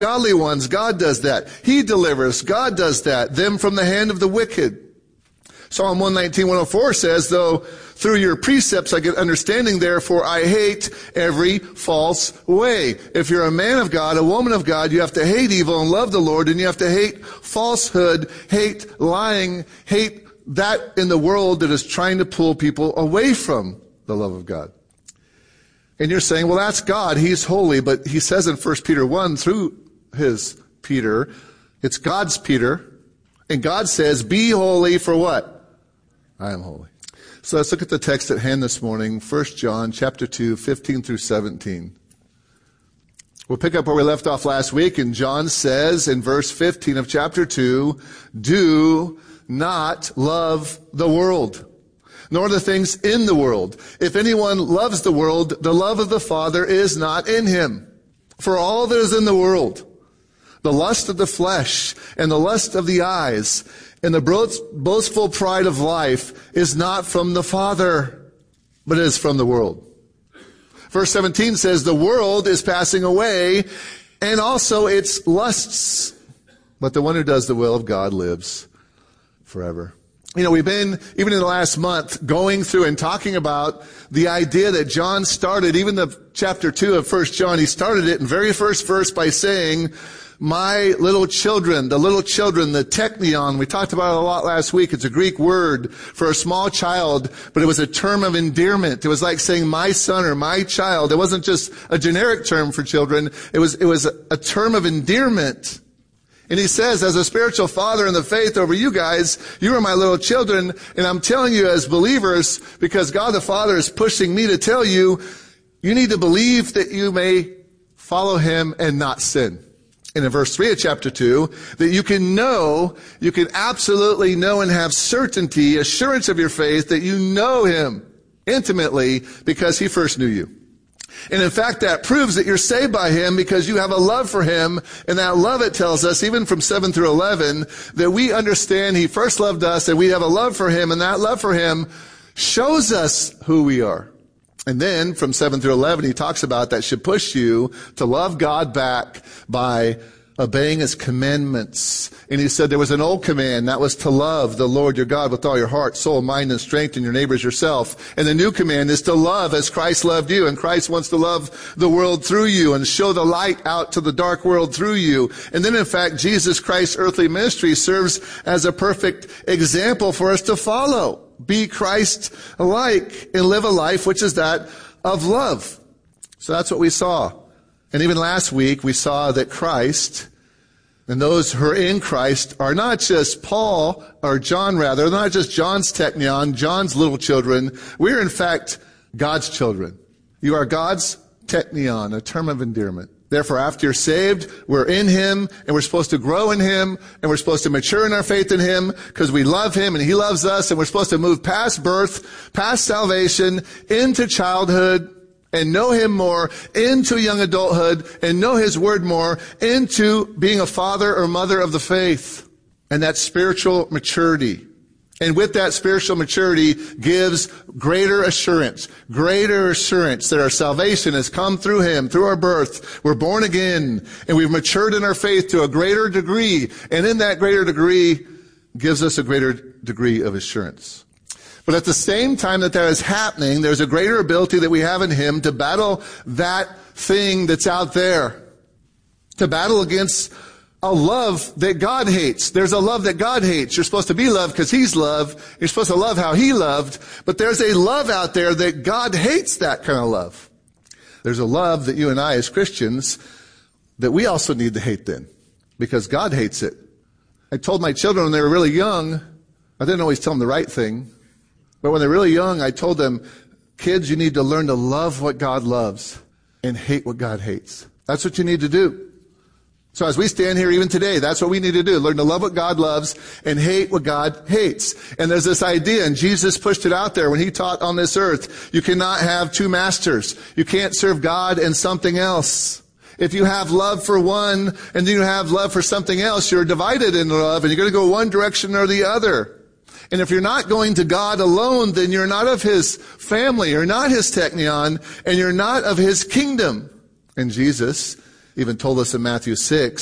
godly ones, God does that. He delivers, God does that, them from the hand of the wicked. Psalm 119:104 says, though through your precepts I get understanding, therefore I hate every false way. If you're a man of God, a woman of God, you have to hate evil and love the Lord, and you have to hate falsehood, hate lying, hate that in the world that is trying to pull people away from the love of God. And you're saying, well, that's God, He's holy, but He says in 1 Peter 1 through His Peter, it's God's Peter, and God says, be holy for what? I am holy. So let's look at the text at hand this morning, 1 John chapter 2, 15 through 17. We'll pick up where we left off last week, and John says in verse 15 of chapter 2, do not love the world, nor the things in the world. If anyone loves the world, the love of the Father is not in him. For all that is in the world, the lust of the flesh and the lust of the eyes and the boastful pride of life is not from the Father, but is from the world. Verse 17 says, the world is passing away and also its lusts, but the one who does the will of God lives forever. You know, we've been, even in the last month, going through and talking about the idea that John started, even the chapter 2 of 1 John, he started it in very first verse by saying, my little children, the teknion, we talked about it a lot last week. It's a Greek word for a small child, but it was a term of endearment. It was like saying my son or my child. It wasn't just a generic term for children. It was a term of endearment. And he says, as a spiritual father in the faith over you guys, you are my little children, and I'm telling you as believers, because God the Father is pushing me to tell you, you need to believe that you may follow Him and not sin. And in verse 3 of chapter 2, that you can absolutely know and have certainty, assurance of your faith, that you know Him intimately because He first knew you. And in fact, that proves that you're saved by Him because you have a love for Him. And that love, it tells us, even from 7 through 11, that we understand He first loved us and we have a love for Him. And that love for Him shows us who we are. And then from 7 through 11, he talks about that should push you to love God back by obeying His commandments. And he said there was an old command, that was to love the Lord your God with all your heart, soul, mind, and strength, and your neighbors yourself. And the new command is to love as Christ loved you. And Christ wants to love the world through you and show the light out to the dark world through you. And then in fact, Jesus Christ's earthly ministry serves as a perfect example for us to follow. Be Christ-like and live a life which is that of love. So that's what we saw. And even last week, we saw that Christ and those who are in Christ are not just Paul, or John rather, not just John's teknion, John's little children. We're in fact God's children. You are God's teknion, a term of endearment. Therefore, after you're saved, we're in Him, and we're supposed to grow in Him, and we're supposed to mature in our faith in Him, because we love Him, and He loves us, and we're supposed to move past birth, past salvation, into childhood, and know Him more, into young adulthood, and know His Word more, into being a father or mother of the faith. And that's spiritual maturity. And with that spiritual maturity gives greater assurance that our salvation has come through Him, through our birth. We're born again, and we've matured in our faith to a greater degree. And in that greater degree gives us a greater degree of assurance. But at the same time that is happening, there's a greater ability that we have in Him to battle that thing that's out there. To battle against a love that God hates. There's a love that God hates. You're supposed to be loved because He's love. You're supposed to love how He loved. But there's a love out there that God hates, that kind of love. There's a love that you and I as Christians that we also need to hate then, because God hates it. I told my children when they were really young, I didn't always tell them the right thing, but when they're really young, I told them, kids, you need to learn to love what God loves and hate what God hates. That's what you need to do. So as we stand here even today, that's what we need to do. Learn to love what God loves and hate what God hates. And there's this idea, and Jesus pushed it out there when He taught on this earth. You cannot have two masters. You can't serve God and something else. If you have love for one and then you have love for something else, you're divided in love, and you're going to go one direction or the other. And if you're not going to God alone, then you're not of His family, you're not His teknion, and you're not of His kingdom. And Jesus even told us in Matthew 6